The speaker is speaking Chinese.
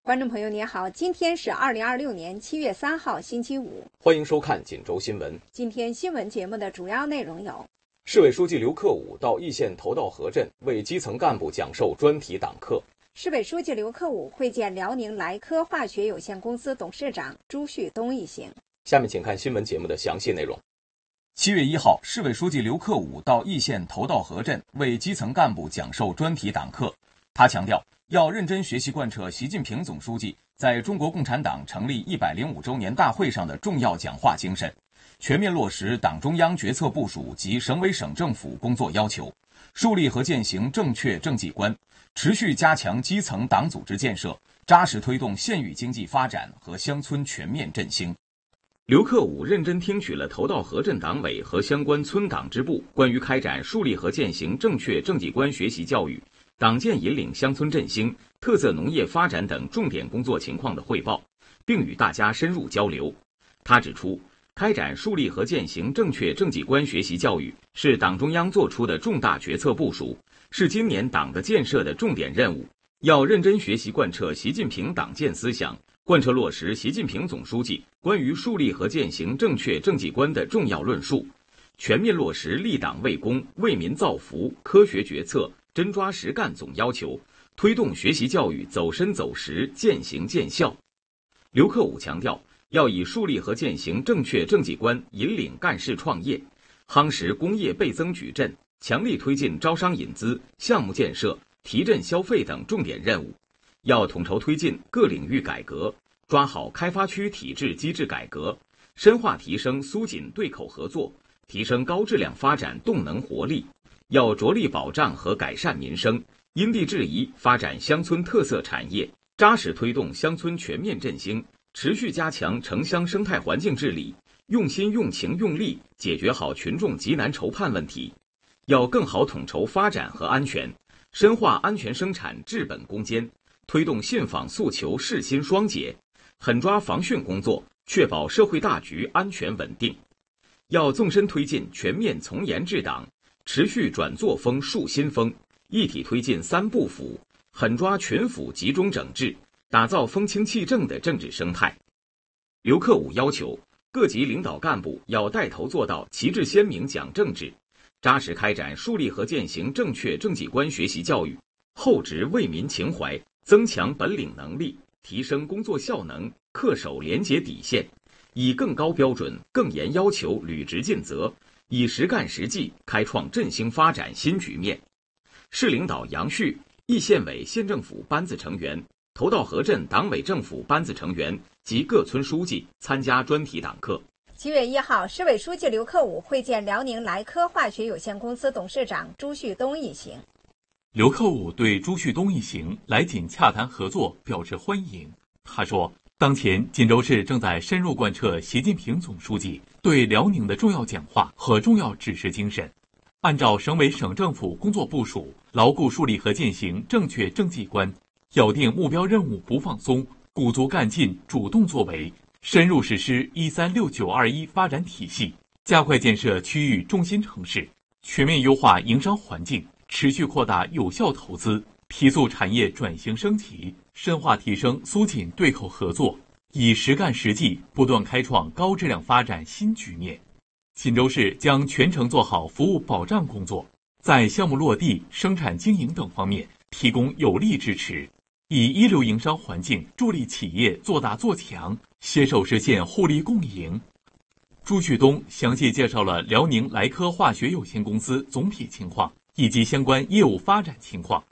观众朋友您好，今天是2026年7月3号星期五， 欢迎收看锦州新闻。 今天新闻节目的主要内容有： 市委书记刘克武到易县头道河镇为基层干部讲授专题党课； 市委书记刘克武会见辽宁莱科化学有限公司董事长朱旭东一行。 下面请看新闻节目的详细内容。 7月1号，市委书记刘克武到易县头道河镇为基层干部讲授专题党课。他强调，要认真学习贯彻习近平总书记在中国共产党成立105周年大会上的重要讲话精神，全面落实党中央决策部署及省委省政府工作要求，树立和践行正确政绩观，持续加强基层党组织建设，扎实推动县域经济发展和乡村全面振兴。刘克武认真听取了头道河镇党委和相关村党支部关于开展树立和践行正确政绩观学习教育、党建引领乡村振兴、特色农业发展等重点工作情况的汇报，并与大家深入交流。他指出，开展树立和践行正确政绩观学习教育是党中央作出的重大决策部署，是今年党的建设的重点任务，要认真学习贯彻习近平党建思想，贯彻落实习近平总书记关于树立和践行正确政绩观的重要论述，全面落实立党为公、为民造福、科学决策、真抓实干总要求，推动学习教育走深走实、渐行渐效。刘克武强调，要以树立和践行正确政绩观引领干事创业，夯实工业倍增矩阵，强力推进招商引资、项目建设、提振消费等重点任务。要统筹推进各领域改革，抓好开发区体制机制改革，深化提升苏锦对口合作，提升高质量发展动能活力。要着力保障和改善民生，因地制宜发展乡村特色产业，扎实推动乡村全面振兴，持续加强城乡生态环境治理，用心用情用力解决好群众急难愁盼问题。要更好统筹发展和安全，深化安全生产治本攻坚，推动信访诉求事心双解，狠抓防汛工作，确保社会大局安全稳定。要纵深推进全面从严治党，持续转作风树新风，一体推进三部府，狠抓群府集中整治，打造风清气正的政治生态。刘克武要求各级领导干部要带头做到旗帜鲜明讲政治，扎实开展树立和践行正确政绩观学习教育，厚植为民情怀，增强本领能力，提升工作效能，恪守廉洁底线，以更高标准、更严要求履职尽责，以实干实绩开创振兴发展新局面。市领导杨旭、易县委县政府班子成员、头道河镇党委政府班子成员及各村书记参加专题党课。 7月1号，市委书记刘克武会见辽宁莱科化学有限公司董事长朱旭东一行。 刘克武对朱旭东一行来锦洽谈合作表示欢迎。他说，当前锦州市正在深入贯彻习近平总书记对辽宁的重要讲话和重要指示精神，按照省委省政府工作部署，牢固树立和践行正确政绩观，咬定目标任务不放松，鼓足干劲主动作为，深入实施136-921发展体系，加快建设区域中心城市，全面优化营商环境，持续扩大有效投资，提速产业转型升级，深化提升苏锦对口合作，以实干实绩不断开创高质量发展新局面。锦州市将全程做好服务保障工作，在项目落地、生产经营等方面提供有力支持，以一流营商环境助力企业做大做强，携手实现互利共赢。朱旭东详细介绍了辽宁莱科化学有限公司总体情况以及相关业务发展情况，